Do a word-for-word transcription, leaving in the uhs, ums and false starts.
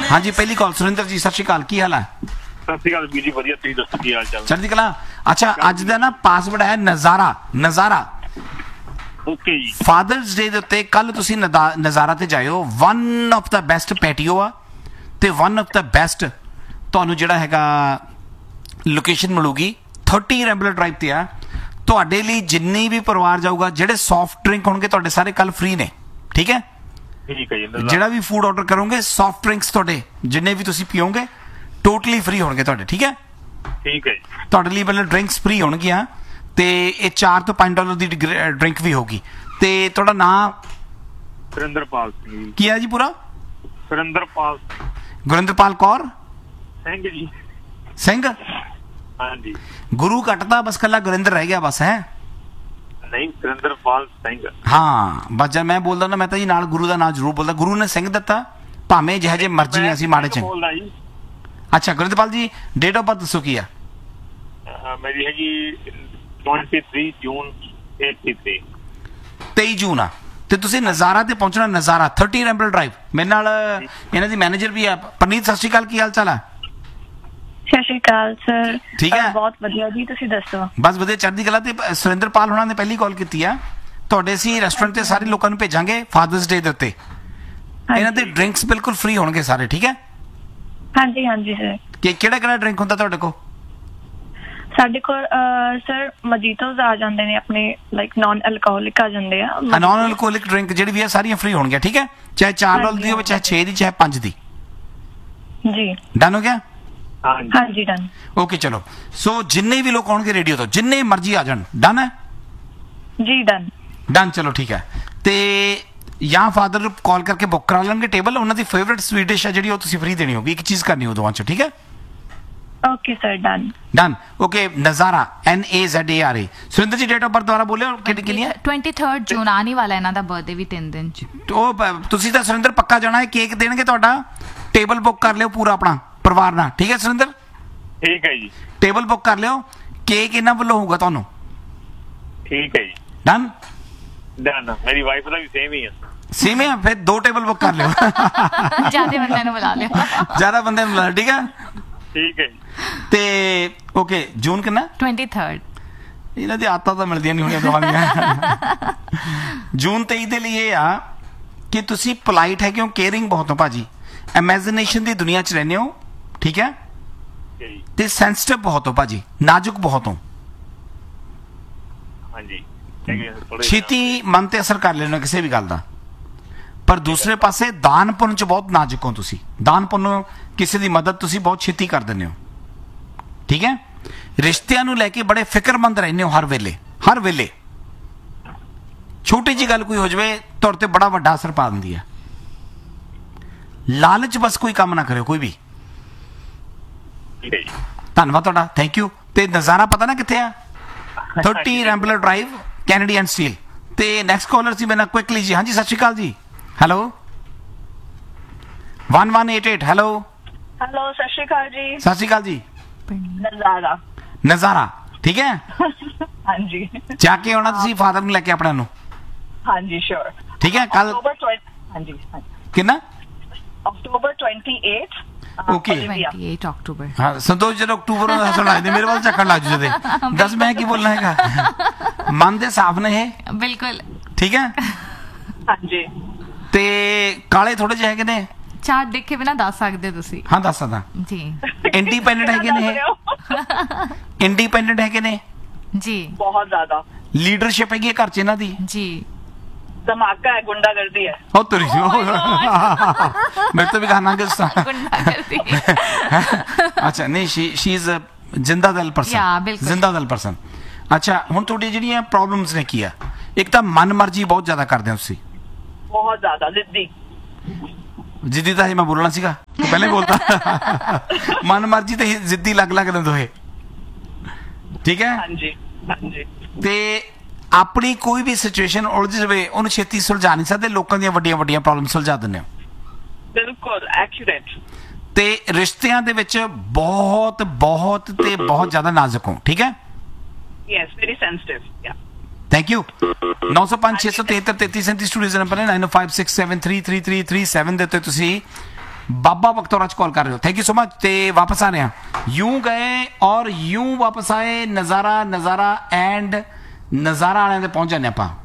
हाँ जी पहली कॉल सुरिंदर जी सत श्री अकाल की हाल है सत श्री अकाल वीर जी वधिया तुसीं दसो की हाल चाल चढ़दी कला अच्छा अज दा ना पासवर्ड है नज़ारा नज़ारा okay ji fathers day they उत्ते कल तुसीं नज़ारा ते जाइओ one of the best patio आ ते वन ऑफ द बेस्ट तुहानूं जिहड़ा हैगा लोकेशन मिलूगी थर्टी रैंबलर ड्राइव ते आ ਤੁਹਾਡੇ ਲਈ ਜਿੰਨੀ ਵੀ ਪਰਿਵਾਰ ਜਾਊਗਾ ਜਿਹੜੇ ਸੌਫਟ ਡਰਿੰਕ ਹੋਣਗੇ ਤੁਹਾਡੇ ਸਾਰੇ ਕੱਲ ਫ੍ਰੀ ਨੇ ਠੀਕ ਹੈ ਠੀਕ ਹੈ ਜੀ ਜਿਹੜਾ ਵੀ ਫੂਡ ਆਰਡਰ ਕਰੋਗੇ ਸੌਫਟ ਡਰਿੰਕਸ ਤੁਹਾਡੇ ਜਿੰਨੇ ਵੀ ਤੁਸੀਂ ਪੀਓਗੇ ਟੋਟਲੀ ਫ੍ਰੀ ਹੋਣਗੇ ਤੁਹਾਡੇ ਠੀਕ ਹੈ ਠੀਕ ਹੈ ਜੀ ਤੁਹਾਡੇ ਲਈ ਮਤਲਬ ਡਰਿੰਕਸ ਫ੍ਰੀ ਹੋਣਗੀਆਂ ਤੇ ਇਹ ਚਾਰ ਤੋਂ ਪੰਜ ਡਾਲਰ ਦੀ ਡਰਿੰਕ ਵੀ ਹੋਗੀ ਤੇ ਤੁਹਾਡਾ ਨਾਮ ਸੁਰਿੰਦਰਪਾਲ ਸਿੰਘ ਜੀ ਕੀ ਹੈ ਜੀ ਪੂਰਾ ਸੁਰਿੰਦਰਪਾਲ ਗੁਰਿੰਦਰਪਾਲ ਕੌਰ ਸਿੰਘ ਜੀ ਸਿੰਘ ਹਾਂਜੀ ਗੁਰੂ ਘਟਦਾ ਬਸ ਕੱਲਾ ਗੁਰਿੰਦਰ ਰਹਿ ਗਿਆ ਬਸ ਹੈ ਨਹੀਂ ਸੁਰਿੰਦਰਪਾਲ ਸਿੰਘ ਹਾਂ ਬਸ ਜਦ ਮੈਂ ਬੋਲਦਾ ਨਾ ਮੈਂ ਤਾਂ ਜੀ ਨਾਲ ਗੁਰੂ ਦਾ ਨਾਮ ਜ਼ਰੂਰ ਬੋਲਦਾ ਗੁਰੂ ਨੇ ਸਿੰਘ ਦਿੱਤਾ ਭਾਵੇਂ ਜਿਹੇ ਜਿਹੇ ਮਰਜ਼ੀ ਅਸੀਂ ਮਾੜੇ ਚ ਬੋਲਦਾ ਜੀ ਅੱਛਾ ਗੁਰਿੰਦਰਪਾਲ ਜੀ ਡੇਟ ਆਫ ਬਰਥ ਦੱਸੋ ਕੀ ਆ ਮੇਰੀ ਹੈਗੀ तेईस ਜੂਨ तिरासी ਤੇਈ ਜੂਨ ਆ ਤੇ ਤੁਸੀਂ ਨਜ਼ਾਰਾ ਤੇ ਪਹੁੰਚਣਾ ਨਜ਼ਾਰਾ ਥਰਟੀ ਰੈਂਬਲ ਡਰਾਈਵ ਮੇਰੇ ਨਾਲ ਇਹਨਾਂ ਦੀ ਮੈਨੇਜਰ ਵੀ ਆ ਪਰਨੀਤ ਸਤਿ ਸ਼੍ਰੀ ਅਕਾਲ ਕੀ ਹਾਲ ਚਾਲ ਆ ਸਤਿ ਸ਼੍ਰੀ ਅਕਾਲ ਸਰ ਠੀਕ ਹੈ ਬਹੁਤ ਵਧੀਆ ਜੀ ਤੁਸੀਂ ਦੱਸੋ ਬਸ ਵਧੀਆ ਚੜ੍ਹਦੀ ਕਲਾ ਤੇ ਸੁਰਿੰਦਰਪਾਲ ਹੋਣਾ ਨੇ ਪਹਿਲੀ ਕਾਲ ਕੀਤੀ ਆ ਤੁਹਾਡੇ ਅਸੀਂ ਰੈਸਟੋਰੈਂਟ ਤੇ ਸਾਰੇ ਲੋਕਾਂ ਨੂੰ ਭੇਜਾਂਗੇ ਫਾਦਰਸ ਡੇ ਦੇ ਉੱਤੇ ਇਹਨਾਂ ਦੇ ਡਰਿੰਕਸ ਬਿਲਕੁਲ ਫ੍ਰੀ ਹੋਣਗੇ ਸਾਰੇ ਠੀਕ ਹੈ ਹਾਂਜੀ ਹਾਂਜੀ ਸਰ ਕਿ ਕਿਹੜਾ ਕਿਹੜਾ ਡਰਿੰਕ ਹੁੰਦਾ ਤੁਹਾਡੇ ਕੋਲ ਸਾਡੇ ਕੋਲ ਸਰ ਮਜੀਟੋਜ਼ ਆ ਜਾਂਦੇ ਨੇ ਆਪਣੇ ਲਾਈਕ ਨਾਨ ਅਲਕੋਹਲਿਕ ਆ ਜਾਂਦੇ ਆ ਨਾਨ ਅਲਕੋਹਲਿਕ ਡਰਿੰਕ ਜਿਹੜੀ ਵੀ ਆ ਸਾਰੀਆਂ ਫ੍ਰੀ ਹੋਣਗੀਆਂ ਠੀਕ ਹੈ ਚਾਹੇ ਚਾਰ ਡਾਲਰ ਦੀ ਹੋਵੇ ਚਾਹੇ ਛੇ ਦੀ ਚਾਹੇ ਪੰਜ ਦੀ ਜੀ ਡਨ ਹੋ ਗਿਆ ਹਾਂਜੀ ਡਨ ਓਕੇ ਚਲੋ ਸੋ ਜਿੰਨੇ ਵੀ ਲੋਕ ਆਉਣਗੇ ਰੇਡੀਓ ਤੋਂ ਜਿੰਨੇ ਮਰਜ਼ੀ ਆ ਜਾਣ ਡਨ ਹੈ ਜੀ ਡਨ ਡਨ ਚਲੋ ਠੀਕ ਹੈ ਤੇ ਜਾਂ ਫਾਦਰ ਨੂੰ ਕਾਲ ਕਰਕੇ ਬੁੱਕ ਕਰਾ ਲੈਣਗੇ ਟੇਬਲ ਉਹਨਾਂ ਦੀ ਫੇਵਰਿਟ ਸਵੀਟ ਡਿਸ਼ ਹੈ ਜਿਹੜੀ ਉਹ ਤੁਸੀਂ ਫ੍ਰੀ ਦੇਣੀ ਹੋਗੀ ਇੱਕ ਚੀਜ਼ ਕਰਨੀ ਉਹ ਦੋਵਾਂ ਚ ਠੀਕ ਹੈ okay sir done done okay ਨਜ਼ਾਰਾ ਐਨ ਏ Z A R A Surinder ਜੀ ਡੇਟ ਆਫ ਬਰਥ ਦੁਆਰਾ ਬੋਲਿਓ ਕਿੰਨੀ ਕਿੰਨੀ ਹੈ तेईस ਜੂਨ ਆਉਣ ਵਾਲਾ ਇਹਨਾਂ ਦਾ ਬਰਥਡੇ ਵੀ ਤਿੰਨ ਦਿਨ ਚ ਉਹ ਤੁਸੀਂ ਤਾਂ ਸੁਰਿੰਦਰ ਪੱਕਾ ਜਾਣਾ ਹੈ ਕੇਕ ਦੇਣਗੇ ਤੁਹਾਡਾ ਟੇਬਲ ਬੁੱਕ ਕਰ ਲਿਓ ਪੂਰਾ ਆਪਣਾ ਪਰਿਵਾਰ ਨਾਲ ਠੀਕ ਹੈ ਸੁਰਿੰਦਰ ਠੀਕ ਹੈ ਜੀ ਟੇਬਲ ਬੁੱਕ ਕਰ ਲਿਓ ਕੇਕ ਇਹਨਾਂ ਵੱਲੋਂ ਹੋਊਗਾ ਤੁਹਾਨੂੰ ਠੀਕ ਹੈ ਜੀ ਡਨ ਡਨ ਮੇਰੀ ਵਾਈਫ ਦਾ ਵੀ ਸੇਮ ਹੀ ਹੈ ਸੇਮ ਹੈ ਫਿਰ ਦੋ ਟੇਬਲ ਬੁੱਕ ਕਰ ਲਿਓ ਜਿਆਦਾ ਬੰਦਿਆਂ ਨੂੰ ਬੁਲਾ ਲਿਓ ਜ਼ਿਆਦਾ ਬੰਦੇ ਨੂੰ ਬੁਲਾ ਠੀਕ ਹੈ ਠੀਕ ਹੈ ਜੀ ਤੇ ਓਕੇ ਜੂਨ ਕਿੰਨਾ तेईस ਇਹਨਾਂ ਦੀ ਆਦਤਾਂ ਤਾਂ ਮਿਲਦੀਆਂ ਨਹੀਂ ਹੋਣੀਆਂ ਦੋਵਾਂ ਦੀਆਂ ਜੂਨ ਤੇਈ ਦੇ ਲਈ ਇਹ ਆ ਕਿ ਤੁਸੀਂ ਪੋਲਾਈਟ ਹੈਗੇ ਹੋ ਕੇਅਰਿੰਗ ਬਹੁਤ ਹੋ ਭਾਜੀ ਇਮੇਜਿਨੇਸ਼ਨ ਦੀ ਦੁਨੀਆ 'ਚ ਰਹਿੰਦੇ ਹੋ ਠੀਕ ਹੈ ਤੇ ਸੈਂਸਿਟਿਵ ਬਹੁਤ ਹੋ ਭਾਜੀ ਨਾਜ਼ੁਕ ਬਹੁਤ ਹੋ ਹਾਂਜੀ ਛੇਤੀ ਮਨ ਤੇ ਅਸਰ ਕਰ ਲੈਣਾ ਕਿਸੇ ਵੀ ਗੱਲ ਦਾ ਪਰ ਦੂਸਰੇ ਪਾਸੇ ਦਾਨ ਪੁੰਨ 'ਚ ਬਹੁਤ ਨਾਜ਼ੁਕ ਹੋ ਤੁਸੀਂ ਦਾਨ ਪੁੰਨ ਕਿਸੇ ਦੀ ਮਦਦ ਤੁਸੀਂ ਬਹੁਤ ਛੇਤੀ ਕਰ ਦਿੰਦੇ ਹੋ ਠੀਕ ਹੈ ਰਿਸ਼ਤਿਆਂ ਨੂੰ ਲੈ ਕੇ ਬੜੇ ਫਿਕਰਮੰਦ ਰਹਿੰਦੇ ਹੋ ਹਰ ਵੇਲੇ ਹਰ ਵੇਲੇ ਛੋਟੀ ਜਿਹੀ ਗੱਲ ਕੋਈ ਹੋ ਜਾਵੇ ਤੁਹਾਡੇ ਤੇ ਬੜਾ ਵੱਡਾ ਅਸਰ ਪਾ ਦਿੰਦੀ ਹੈ ਲਾਲਚ ਬਸ ਕੋਈ ਕੰਮ ਨਾ ਕਰਿਓ ਕੋਈ ਵੀ ਧੰਨਵਾਦ ਤੁਹਾਡਾ ਥੈਂਕ ਯੂ ਤੇ ਨਜ਼ਾਰਾ ਪਤਾ ਨਾ ਕਿੱਥੇ ਆ thirty ਰੈਂਬਲਰ drive Kennedy and steel ਤੇ ਨੈਕਸਟ ਕਾਲਰ ਸੀ ਮੈਨਾਂ ਕੁਇਕਲੀ ਜੀ ਹਾਂਜੀ ਸਤਿ ਸ਼੍ਰੀ ਅਕਾਲ ਜੀ ਹੈਲੋ ਇੱਕ ਇੱਕ ਅੱਠ ਅੱਠ ਹੈਲੋ ਹੈਲੋ ਸਤਿ ਸ਼੍ਰੀ ਅਕਾਲ ਜੀ ਸਤਿ ਸ਼੍ਰੀ ਅਕਾਲ ਜੀ ਨਜ਼ਾਰਾ ਨਜ਼ਾਰਾ ਠੀਕ ਹੈ ਹਾਂਜੀ ਜਾ ਕੇ ਆਉਣਾ ਤੁਸੀਂ ਫਾਦਰ ਨੂੰ ਲੈ ਕੇ ਆਪਣਾ ਨੂੰ ਹਾਂਜੀ ਸ਼ੋਰ ਠੀਕ ਹੈ ਕੱਲ ਹਾਂਜੀ ਕਿੰਨਾ ਅਕਤੂਬਰ अट्ठाईस ਓਕੇ अट्ठाईस अक्टूबर ਹਾਂ ਸੰਤੋਸ਼ ਜਦੋਂ ਅਕਤੂਬਰ ਨੂੰ ਹੱਸਣ ਲੱਗਦੇ ਮੇਰੇ ਵੱਲ ਝੱਕਣ ਲੱਗ ਜੂਦੇ ਦੱਸ ਮੈਂ ਕੀ ਬੋਲਣਾ ਹੈਗਾ ਮਨ ਦੇ ਸਾਫ ਨੇ ਇਹ ਬਿਲਕੁਲ ਠੀਕ ਹੈ ਹਾਂਜੀ ਤੇ ਕਾਲੇ ਥੋੜੇ ਜਿਹੇ ਹੈਗੇ ਨੇ ਚਾਰਟ ਦੇਖੇ ਬਿਨਾ ਦੱਸ ਸਕਦੇ ਤੁਸੀਂ ਹਾਂ ਦੱਸ ਸਕਦਾ ਜੀ ਇੰਡੀਪੈਂਡੈਂਟ ਹੈਗੇ ਨੇ ਇਹ ਇੰਡੀਪੈਂਡੈਂਟ ਹੈਗੇ ਨੇ ਜੀ ਬਹੁਤ ਜ਼ਿਆਦਾ ਲੀਡਰਸ਼ਿਪ ਹੈਗੀ ਹੈ ਘਰ 'ਚ ਇਹਨਾਂ ਦੀ ਜੀ ਧਮਾਕਾ ਹੈ ਗੁੰਡਾਗਰਦੀ ਹੈ ਉਹ ਤੁਰੀ ਸੀ ਮੇਰੇ ਤੋਂ ਵੀ ਗਾਣਾ ਕਿਸਾ ਗੁੰਡਾਗਰਦੀ ਅੱਛਾ ਨਹੀਂ ਸ਼ੀ ਸ਼ੀ ਇਜ਼ ਜਿੰਦਾ ਦਿਲ ਪਰਸਨ ਜਿੰਦਾ ਦਿਲ ਪਰਸਨ ਅੱਛਾ ਹੁਣ ਤੁਹਾਡੀ ਜਿਹੜੀਆਂ ਪ੍ਰੋਬਲਮਸ ਨੇ ਕੀ ਆ ਇੱਕ ਤਾਂ ਮਨ ਮਰਜ਼ੀ ਬਹੁਤ ਜ਼ਿਆਦਾ ਕਰਦੇ ਹੋ ਤੁਸੀਂ ਬਹੁਤ ਜ਼ਿਆਦਾ ਜ਼ਿੱਦੀ ਜਿੱਦੀ ਤਾਂ ਮੈਂ ਬੋਲਣਾ ਸੀਗਾ ਤੂੰ ਪਹਿਲੇ ਬੋਲਤਾ ਮਨ ਮਰਜ਼ੀ ਤੇ ਜ਼ਿੱਦੀ ਲੱਗ ਲੱਗ ਨੇ ਦੋਹੇ ਠੀਕ ਹੈ ਹਾਂਜੀ ਹਾਂਜੀ ਤੇ ਆਪਣੀ ਕੋਈ ਵੀ ਸਿਚੁਏਸ਼ਨ ਉਲਝ ਜਾਵੇ ਉਹਨੂੰ ਛੇਤੀ ਸੁਲਝਾ ਨਹੀਂ ਸਕਦੇ ਲੋਕਾਂ ਦੀਆਂ ਵੱਡੀਆਂ ਵੱਡੀਆਂ ਪ੍ਰੋਬਲਮ ਸੁਲਝਾ ਦਿੰਦੇ ਹੋ ਬਿਲਕੁਲ ਐਕੂਰੇਟ ਤੇ ਰਿਸ਼ਤਿਆਂ ਦੇ ਵਿੱਚ ਬਹੁਤ ਬਹੁਤ ਤੇ ਬਹੁਤ ਜ਼ਿਆਦਾ ਨਾਜ਼ੁਕ ਹੋ ਠੀਕ ਹੈ ਯੈਸ ਵੈਰੀ ਸੈਂਸਿਟਿਵ ਯਾ ਥੈਂਕ ਯੂ ਨੌ ਸੌ ਪੰਜ ਛੇ ਸੌ ਤੇਹੱਤਰ ਤੇਤੀ ਸੈਂਤੀ ਸਟੂਡੀਓ ਨੰਬਰ ਹੈ ਨਾइन ओ five six seven three three three three seven ਦੇ ਉੱਤੇ ਤੁਸੀਂ ਬਾਬਾ ਬਖਤੌਰਾ ਚ ਕਾਲ ਕਰ ਰਹੇ ਹੋ। Thank you so much. ਤੇ ਵਾਪਸ ਆ ਰਹੇ ਹਾਂ। ਯੂੰ ਗਏ ਔਰ ਯੂੰ ਵਾਪਸ ਆਏ। ਨਜ਼ਾਰਾ ਨਜ਼ਾਰਾ ਐਂਡ ਨਜ਼ਾਰਾ ਵਾਲਿਆਂ ਦੇ ਪਹੁੰਚ ਜਾਂਦੇ ਆਪਾਂ।